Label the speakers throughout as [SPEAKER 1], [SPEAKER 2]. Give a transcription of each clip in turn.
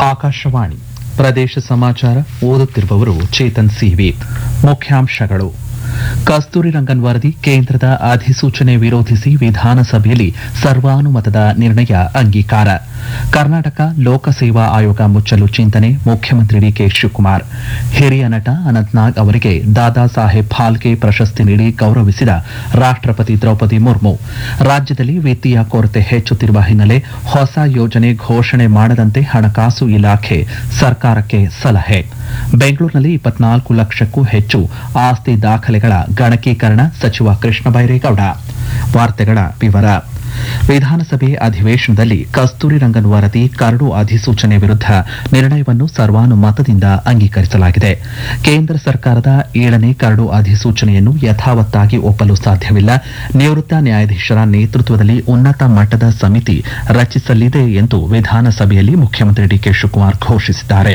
[SPEAKER 1] ಆಕಾಶವಾಣಿ ಪ್ರದೇಶ ಸಮಾಚಾರ ಓದುತ್ತಿರುವವರು ಚೇತನ್ ಸಿವಿ. ಮುಖ್ಯಾಂಶಗಳು: ಕಸ್ತೂರಿ ರಂಗನ್ ವರದಿ ಕೇಂದ್ರದ ಅಧಿಸೂಚನೆ ವಿರೋಧಿಸಿ ವಿಧಾನಸಭೆಯಲ್ಲಿ ಸರ್ವಾನುಮತದ ನಿರ್ಣಯ ಅಂಗೀಕಾರ. ಕರ್ನಾಟಕ ಲೋಕಸೇವಾ ಆಯೋಗ ಮುಚ್ಚಲು ಚಿಂತನೆ, ಮುಖ್ಯಮಂತ್ರಿ ಡಿಕೆ ಶಿವಕುಮಾರ್. ಹಿರಿಯ ನಟ ಅನಂತ್ನಾಗ್ ಅವರಿಗೆ ದಾದಾ ಸಾಹೇಬ್ ಫಾಲ್ಕೆ ಪ್ರಶಸ್ತಿ ನೀಡಿ ಗೌರವಿಸಿದ ರಾಷ್ಟ್ರಪತಿ ದ್ರೌಪದಿ ಮುರ್ಮು. ರಾಜ್ಯದಲ್ಲಿ ವಿತ್ತೀಯ ಕೊರತೆ ಹೆಚ್ಚುತ್ತಿರುವ ಹಿನ್ನೆಲೆ ಹೊಸ ಯೋಜನೆ ಘೋಷಣೆ ಮಾಡದಂತೆ ಹಣಕಾಸು ಇಲಾಖೆ ಸರ್ಕಾರಕ್ಕೆ ಸಲಹೆ. ಬೆಂಗಳೂರಿನಲ್ಲಿ 24 ಲಕ್ಷಕ್ಕೂ ಹೆಚ್ಚು ಆಸ್ತಿ ದಾಖಲೆಗಳ ಗಣಕೀಕರಣ, ಸಚಿವ ಕೃಷ್ಣ ಬೈರೇಗೌಡ. ವಾರ್ತೆಗಳ ವಿವರ. ವಿಧಾನಸಭೆ ಅಧಿವೇಶನದಲ್ಲಿ ಕಸ್ತೂರಿ ರಂಗನ್ ವರದಿ ಕರಡು ಅಧಿಸೂಚನೆ ವಿರುದ್ಧ ನಿರ್ಣಯವನ್ನು ಸರ್ವಾನುಮತದಿಂದ ಅಂಗೀಕರಿಸಲಾಗಿದೆ. ಕೇಂದ್ರ ಸರ್ಕಾರದ 7ನೇ ಕರಡು ಅಧಿಸೂಚನೆಯನ್ನು ಯಥಾವತ್ತಾಗಿ ಒಪ್ಪಲು ಸಾಧ್ಯವಿಲ್ಲ. ನಿವೃತ್ತ ನ್ಯಾಯಾಧೀಶರ ನೇತೃತ್ವದಲ್ಲಿ ಉನ್ನತ ಮಟ್ಟದ ಸಮಿತಿ ರಚಿಸಲಿದೆ ಎಂದು ವಿಧಾನಸಭೆಯಲ್ಲಿ ಮುಖ್ಯಮಂತ್ರಿ ಡಿಕೆ ಶಿವಕುಮಾರ್ ಘೋಷಿಸಿದ್ದಾರೆ.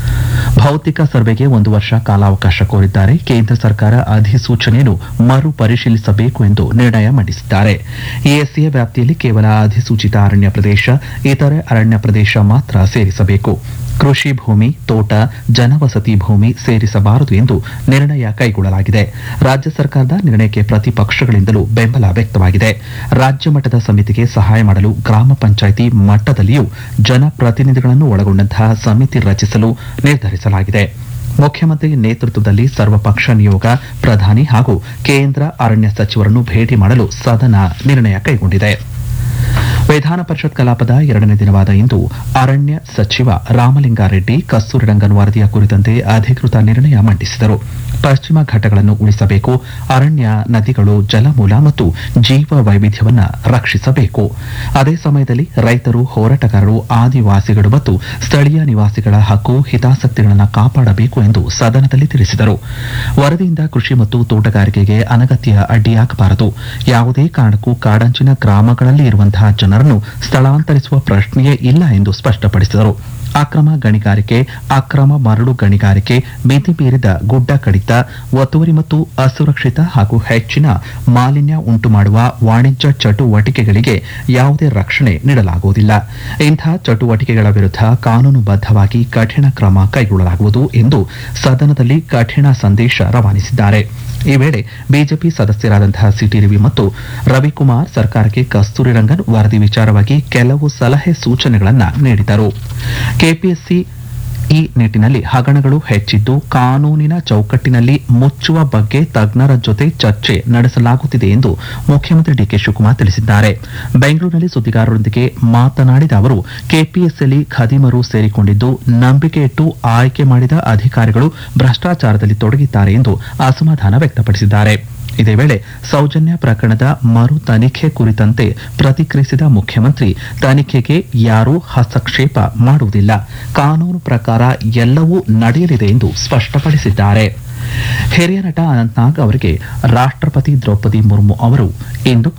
[SPEAKER 1] ಭೌತಿಕ ಸರ್ವೆಗೆ 1 ವರ್ಷ ಕಾಲಾವಕಾಶ ಕೋರಿದ್ದಾರೆ. ಕೇಂದ್ರ ಸರ್ಕಾರ ಅಧಿಸೂಚನೆಯನ್ನು ಮರು ಪರಿಶೀಲಿಸಬೇಕು ಎಂದು ನಿರ್ಣಯ ಮಂಡಿಸಿದ್ದಾರೆ. ಎಎಸ್ಎ ವ್ಯಾಪ್ತಿಯಲ್ಲಿ ಕೇವಲ ಅಧಿಸೂಚಿತ ಅರಣ್ಯ ಪ್ರದೇಶ, ಇತರೆ ಅರಣ್ಯ ಪ್ರದೇಶ ಮಾತ್ರ ಸೇರಿಸಬೇಕು. ಕೃಷಿ ಭೂಮಿ, ತೋಟ, ಜನವಸತಿ ಭೂಮಿ ಸೇರಿಸಬಾರದು ಎಂದು ನಿರ್ಣಯ ಕೈಗೊಳ್ಳಲಾಗಿದೆ. ರಾಜ್ಯ ಸರ್ಕಾರದ ನಿರ್ಣಯಕ್ಕೆ ಪ್ರತಿಪಕ್ಷಗಳಿಂದಲೂ ಬೆಂಬಲ ವ್ಯಕ್ತವಾಗಿದೆ. ರಾಜ್ಯ ಮಟ್ಟದ ಸಮಿತಿಗೆ ಸಹಾಯ ಮಾಡಲು ಗ್ರಾಮ ಪಂಚಾಯಿತಿ ಮಟ್ಟದಲ್ಲಿಯೂ ಜನಪ್ರತಿನಿಧಿಗಳನ್ನು ಒಳಗೊಂಡಂತಹ ಸಮಿತಿ ರಚಿಸಲು ನಿರ್ಧರಿಸಲಾಗಿದೆ. ಮುಖ್ಯಮಂತ್ರಿ ನೇತೃತ್ವದಲ್ಲಿ ಸರ್ವಪಕ್ಷ ನಿಯೋಗ ಪ್ರಧಾನಿ ಹಾಗೂ ಕೇಂದ್ರ ಅರಣ್ಯ ಸಚಿವರನ್ನು ಭೇಟಿ ಮಾಡಲು ಸದನ ನಿರ್ಣಯ ಕೈಗೊಂಡಿದೆ. ವಿಧಾನ ಪರಿಷತ್ ಕಲಾಪದ 2ನೇ ದಿನವಾದ ಇಂದು ಅರಣ್ಯ ಸಚಿವ ರಾಮಲಿಂಗಾರೆಡ್ಡಿ ಕಸ್ತೂರಿ ರಂಗನ್ ವರದಿಯ ಕುರಿತಂತೆ ಅಧಿಕೃತ ನಿರ್ಣಯ ಮಂಡಿಸಿದರು. ಪಶ್ಚಿಮ ಘಟ್ಟಗಳನ್ನು ಉಳಿಸಬೇಕು, ಅರಣ್ಯ, ನದಿಗಳು, ಜಲಮೂಲ ಮತ್ತು ಜೀವ ವೈವಿಧ್ಯವನ್ನು ರಕ್ಷಿಸಬೇಕು. ಅದೇ ಸಮಯದಲ್ಲಿ ರೈತರು, ಹೋರಾಟಗಾರರು, ಆದಿವಾಸಿಗಳು ಮತ್ತು ಸ್ಥಳೀಯ ನಿವಾಸಿಗಳ ಹಕ್ಕು ಹಿತಾಸಕ್ತಿಗಳನ್ನು ಕಾಪಾಡಬೇಕು ಎಂದು ಸದನದಲ್ಲಿ ತಿಳಿಸಿದರು. ವರದಿಯಿಂದ ಕೃಷಿ ಮತ್ತು ತೋಟಗಾರಿಕೆಗೆ ಅನಗತ್ಯ ಅಡ್ಡಿಯಾಗಬಾರದು. ಯಾವುದೇ ಕಾರಣಕ್ಕೂ ಕಾಡಂಚಿನ ಗ್ರಾಮಗಳಲ್ಲಿ ಇರುವಂತಹ ಜನರನ್ನು ಸ್ಥಳಾಂತರಿಸುವ ಪ್ರಶ್ನೆಯೇ ಇಲ್ಲ ಎಂದು ಸ್ಪಷ್ಟಪಡಿಸಿದರು. ಅಕ್ರಮ ಗಣಿಗಾರಿಕೆ, ಅಕ್ರಮ ಮರಳು ಗಣಿಗಾರಿಕೆ, ಮಿತಿ ಮೀರಿದ ಗುಡ್ಡ ಕಡಿತ, ಒತ್ತುವರಿ ಮತ್ತು ಅಸುರಕ್ಷಿತ ಹಾಗೂ ಹೆಚ್ಚಿನ ಮಾಲಿನ್ಯ ಉಂಟು ಮಾಡುವ ವಾಣಿಜ್ಯ ಚಟುವಟಿಕೆಗಳಿಗೆ ಯಾವುದೇ ರಕ್ಷಣೆ ನೀಡಲಾಗುವುದಿಲ್ಲ. ಇಂಥ ಚಟುವಟಿಕೆಗಳ ವಿರುದ್ಧ ಕಾನೂನುಬದ್ಧವಾಗಿ ಕಠಿಣ ಕ್ರಮ ಕೈಗೊಳ್ಳಲಾಗುವುದು ಎಂದು ಸದನದಲ್ಲಿ ಕಠಿಣ ಸಂದೇಶ ರವಾನಿಸಿದ್ದಾರೆ. ಈ ವೇಳೆ ಬಿಜೆಪಿ ಸದಸ್ಯರಾದಂತಹ ಸಿಟಿ ರವಿ ಮತ್ತು ರವಿಕುಮಾರ್ ಸರ್ಕಾರಕ್ಕೆ ಕಸ್ತೂರಿ ರಂಗನ್ ವರದಿ ವಿಚಾರವಾಗಿ ಕೆಲವು ಸಲಹೆ ಸೂಚನೆಗಳನ್ನು ನೀಡಿದರು. ಕೆಪಿಎಸ್ಸಿ ಈ ನಿಟ್ಟಿನಲ್ಲಿ ಹಗರಣಗಳು ಹೆಚ್ಚಿದ್ದು ಕಾನೂನಿನ ಚೌಕಟ್ಟಿನಲ್ಲಿ ಮುಚ್ಚುವ ಬಗ್ಗೆ ತಜ್ಞರ ಜೊತೆ ಚರ್ಚೆ ನಡೆಸಲಾಗುತ್ತಿದೆ ಎಂದು ಮುಖ್ಯಮಂತ್ರಿ ಡಿಕೆ ಶಿವಕುಮಾರ್ ತಿಳಿಸಿದ್ದಾರೆ. ಬೆಂಗಳೂರಿನಲ್ಲಿ ಸುದ್ದಿಗಾರರೊಂದಿಗೆ ಮಾತನಾಡಿದ ಅವರು, ಕೆಪಿಎಸ್ಸಿಯಲ್ಲಿ ಖದೀಮರು ಸೇರಿಕೊಂಡಿದ್ದು ನಂಬಿಕೆ ಇಟ್ಟು ಆಯ್ಕೆ ಮಾಡಿದ ಅಧಿಕಾರಿಗಳು ಭ್ರಷ್ಟಾಚಾರದಲ್ಲಿ ತೊಡಗಿದ್ದಾರೆ ಎಂದು ಅಸಮಾಧಾನ ವ್ಯಕ್ತಪಡಿಸಿದ್ದಾರೆ. ಇದೇ ವೇಳೆ ಸೌಜನ್ಯ ಪ್ರಕರಣದ ಮರು ತನಿಖೆ ಕುರಿತಂತೆ ಪ್ರತಿಕ್ರಿಯಿಸಿದ ಮುಖ್ಯಮಂತ್ರಿ, ತನಿಖೆಗೆ ಯಾರೂ ಹಸ್ತಕ್ಷೇಪ ಮಾಡುವುದಿಲ್ಲ, ಕಾನೂನು ಪ್ರಕಾರ ಎಲ್ಲವೂ ನಡೆಯಲಿದೆ ಎಂದು ಸ್ಪಷ್ಟಪಡಿಸಿದ್ದಾರೆ. ಹಿರಿಯ ನಟ ಅನಂತ್ನಾಗ್ ಅವರಿಗೆ ರಾಷ್ಟ್ರಪತಿ ದ್ರೌಪದಿ ಮುರ್ಮು ಅವರು ಇಂದು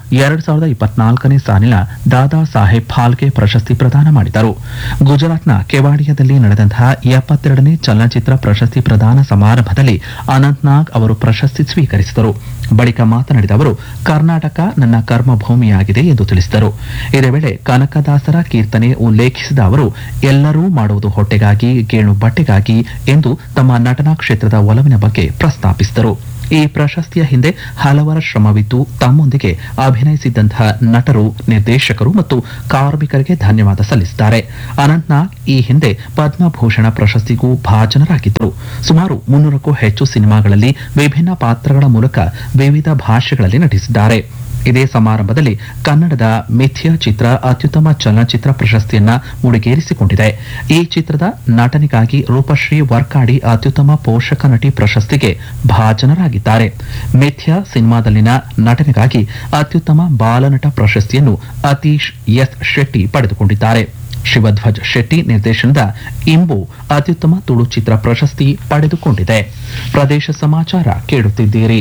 [SPEAKER 1] 2024ನೇ ಸಾಲಿನ ದಾದಾ ಸಾಹೇಬ್ ಫಾಲ್ಕೆ ಪ್ರಶಸ್ತಿ ಪ್ರದಾನ ಮಾಡಿದರು. ಗುಜರಾತ್ನ ಕೆವಾಡಿಯಾದಲ್ಲಿ ನಡೆದಂತಹ 72ನೇ ಚಲನಚಿತ್ರ ಪ್ರಶಸ್ತಿ ಪ್ರದಾನ ಸಮಾರಂಭದಲ್ಲಿ ಅನಂತ್ನಾಗ್ ಅವರು ಪ್ರಶಸ್ತಿ ಸ್ವೀಕರಿಸಿದರು. ಬಳಿಕ ಮಾತನಾಡಿದ ಅವರು, ಕರ್ನಾಟಕ ನನ್ನ ಕರ್ಮಭೂಮಿಯಾಗಿದೆ ಎಂದು ತಿಳಿಸಿದರು. ಇದೇ ವೇಳೆ ಕನಕದಾಸರ ಕೀರ್ತನೆ ಉಲ್ಲೇಖಿಸಿದ ಅವರು, ಎಲ್ಲರೂ ಮಾಡುವುದು ಹೊಟ್ಟೆಗಾಗಿ, ಗೇಣು ಬಟ್ಟೆಗಾಗಿ ಎಂದು ತಮ್ಮ ನಟನಾ ಕ್ಷೇತ್ರದ ಒಲವಿನ ಬಗ್ಗೆ ಪ್ರಸ್ತಾಪಿಸಿದರು. ಈ ಪ್ರಶಸ್ತಿಯ ಹಿಂದೆ ಹಲವರ ಶ್ರಮವಿದ್ದು ತಮ್ಮೊಂದಿಗೆ ಅಭಿನಯಿಸಿದ್ದಂತಹ ನಟರು, ನಿರ್ದೇಶಕರು ಮತ್ತು ಕಾರ್ಮಿಕರಿಗೆ ಧನ್ಯವಾದ ಸಲ್ಲಿಸಿದ್ದಾರೆ. ಅನಂತ್ನಾಗ್ ಈ ಹಿಂದೆ ಪದ್ಮಭೂಷಣ ಪ್ರಶಸ್ತಿಗೂ ಭಾಜನರಾಗಿದ್ದರು. ಸುಮಾರು 300ಕ್ಕೂ ಹೆಚ್ಚು ಸಿನಿಮಾಗಳಲ್ಲಿ ವಿಭಿನ್ನ ಪಾತ್ರಗಳ ಮೂಲಕ ವಿವಿಧ ಭಾಷೆಗಳಲ್ಲಿ ನಟಿಸಿದ್ದಾರೆ. ಇದೇ ಸಮಾರಂಭದಲ್ಲಿ ಕನ್ನಡದ ಮಿಥ್ಯ ಚಿತ್ರ ಅತ್ಯುತ್ತಮ ಚಲನಚಿತ್ರ ಪ್ರಶಸ್ತಿಯನ್ನ ಮುಡಿಗೇರಿಸಿಕೊಂಡಿದೆ. ಈ ಚಿತ್ರದ ನಟನೆಗಾಗಿ ರೂಪಶ್ರೀ ವರ್ಕಾಡಿ ಅತ್ಯುತ್ತಮ ಪೋಷಕ ನಟಿ ಪ್ರಶಸ್ತಿಗೆ ಭಾಜನರಾಗಿದ್ದಾರೆ. ಮಿಥ್ಯ ಸಿನಿಮಾದಲ್ಲಿನ ನಟನೆಗಾಗಿ ಅತ್ಯುತ್ತಮ ಬಾಲನಟ ಪ್ರಶಸ್ತಿಯನ್ನು ಅತೀಶ್ ಎಸ್ ಶೆಟ್ಟಿ ಪಡೆದುಕೊಂಡಿದ್ದಾರೆ. ಶಿವಧ್ವಜ್ ಶೆಟ್ಟಿ ನಿರ್ದೇಶನದ ಇಂಬು ಅತ್ಯುತ್ತಮ ತುಳು ಚಿತ್ರ ಪ್ರಶಸ್ತಿ ಪಡೆದುಕೊಂಡಿದೆ. ಪ್ರದೇಶ ಸಮಾಚಾರ ಕೇಳುತ್ತಿದ್ದೀರಿ.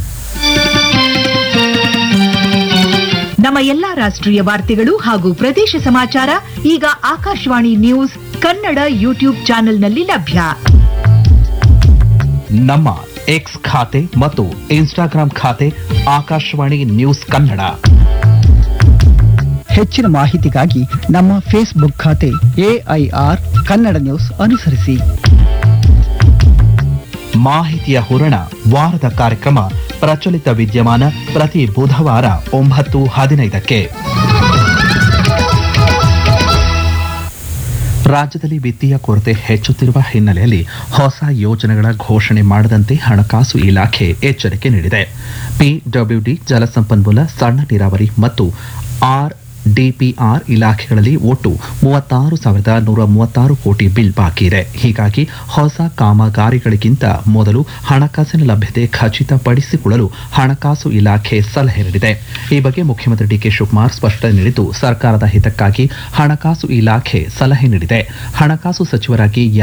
[SPEAKER 2] ನಮ್ಮ ಎಲ್ಲಾ ರಾಷ್ಟ್ರೀಯ ವಾರ್ತೆಗಳು ಹಾಗೂ ಪ್ರದೇಶ ಸಮಾಚಾರ ಈಗ ಆಕಾಶವಾಣಿ ನ್ಯೂಸ್ ಕನ್ನಡ ಯೂಟ್ಯೂಬ್ ಚಾನೆಲ್ನಲ್ಲಿ ಲಭ್ಯ.
[SPEAKER 1] ನಮ್ಮ ಎಕ್ಸ್ ಖಾತೆ ಮತ್ತು ಇನ್ಸ್ಟಾಗ್ರಾಂ ಖಾತೆ ಆಕಾಶವಾಣಿ ನ್ಯೂಸ್ ಕನ್ನಡ.
[SPEAKER 3] ಹೆಚ್ಚಿನ ಮಾಹಿತಿಗಾಗಿ ನಮ್ಮ ಫೇಸ್ಬುಕ್ ಖಾತೆ AIR ಕನ್ನಡ ನ್ಯೂಸ್ ಅನುಸರಿಸಿ.
[SPEAKER 1] ಮಾಹಿತಿಯ ಹೂರಣ ವಾರದ ಕಾರ್ಯಕ್ರಮ ಪ್ರಚಲಿತ ವಿದ್ಯಮಾನ ಪ್ರತಿ ಬುಧವಾರ 9:15ಕ್ಕೆ. ರಾಜ್ಯದಲ್ಲಿ ವಿತ್ತೀಯ ಕೊರತೆ ಹೆಚ್ಚುತ್ತಿರುವ ಹಿನ್ನೆಲೆಯಲ್ಲಿ ಹೊಸ ಯೋಜನೆಗಳ ಘೋಷಣೆ ಮಾಡದಂತೆ ಹಣಕಾಸು ಇಲಾಖೆ ಎಚ್ಚರಿಕೆ ನೀಡಿದೆ. PWD, ಜಲಸಂಪನ್ಮೂಲ, ಸಣ್ಣ ನೀರಾವರಿ ಮತ್ತು RDPR ಇಲಾಖೆಗಳಲ್ಲಿ ಒಟ್ಟು 36,136 ಕೋಟಿ ಬಿಲ್ ಬಾಕಿ ಇದೆ. ಹೀಗಾಗಿ ಹೊಸ ಕಾಮಗಾರಿಗಳಿಗಿಂತ ಮೊದಲು ಹಣಕಾಸಿನ ಲಭ್ಯತೆ ಖಚಿತಪಡಿಸಿಕೊಳ್ಳಲು ಹಣಕಾಸು ಇಲಾಖೆ ಸಲಹೆ ನೀಡಿದೆ. ಈ ಬಗ್ಗೆ ಮುಖ್ಯಮಂತ್ರಿ DK ಶಿವಕುಮಾರ್ ಸ್ಪಷ್ಟನೆ ನೀಡಿದ್ದು, ಸರ್ಕಾರದ ಹಿತಕ್ಕಾಗಿ ಹಣಕಾಸು ಇಲಾಖೆ ಸಲಹೆ ನೀಡಿದೆ. ಹಣಕಾಸು ಸಚಿವರಾಗಿ